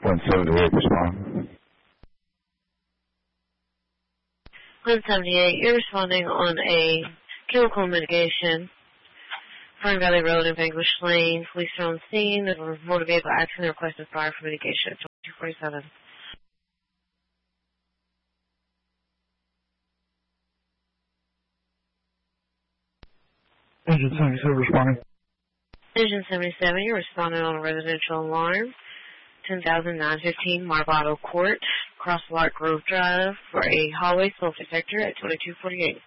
178, respond. 178, you're responding on a chemical mitigation. Fern Valley Road and Vanquish Lane. Police are on scene of a motor vehicle accident, requested fire for mitigation at 2247. Engine 77 responding. Engine 77, you're responding on a residential alarm. 10,915 Marvato Court, Crosswalk Grove Drive, for a hallway smoke detector at 2248.